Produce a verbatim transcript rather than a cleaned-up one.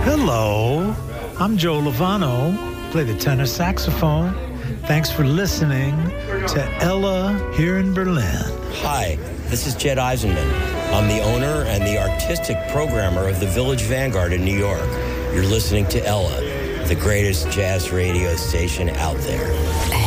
Hello, I'm Joe Lovano, play the tenor saxophone. Thanks for listening to Ella here in Berlin. Hi, this is Jed Eisenman. I'm the owner and the artistic programmer of the Village Vanguard in New York. You're listening to Ella, the greatest jazz radio station out there.